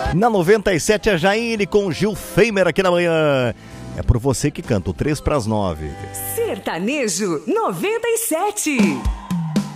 Na 97 é Jaine com Gil Feimer aqui na manhã. É por você que canta, o 3 para as 9. Sertanejo 97.